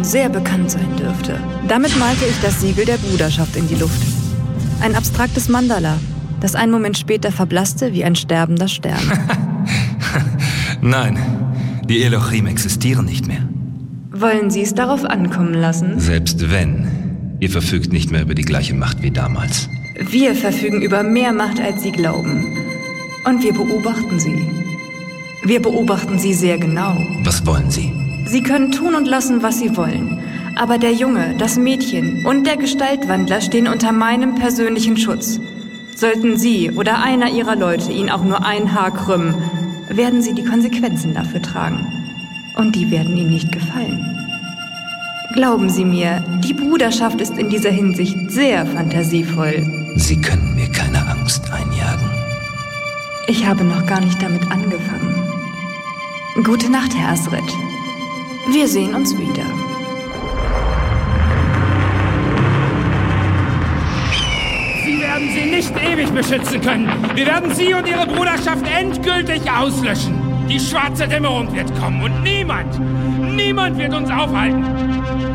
sehr bekannt sein dürfte. Damit malte ich das Siegel der Bruderschaft in die Luft. Ein abstraktes Mandala, das einen Moment später verblasste wie ein sterbender Stern. Nein, die Elohim existieren nicht mehr. Wollen Sie es darauf ankommen lassen? Selbst wenn, ihr verfügt nicht mehr über die gleiche Macht wie damals. Wir verfügen über mehr Macht, als Sie glauben. Und wir beobachten Sie. Wir beobachten Sie sehr genau. Was wollen Sie? Sie können tun und lassen, was Sie wollen. Aber der Junge, das Mädchen und der Gestaltwandler stehen unter meinem persönlichen Schutz. Sollten Sie oder einer Ihrer Leute ihn auch nur ein Haar krümmen, werden Sie die Konsequenzen dafür tragen. Und die werden Ihnen nicht gefallen. Glauben Sie mir, die Bruderschaft ist in dieser Hinsicht sehr fantasievoll. Sie können mir keine Angst einjagen. Ich habe noch gar nicht damit angefangen. Gute Nacht, Herr Azret. Wir sehen uns wieder. Sie werden sie nicht ewig beschützen können. Wir werden Sie und Ihre Bruderschaft endgültig auslöschen. Die schwarze Dämmerung wird kommen und niemand wird uns aufhalten.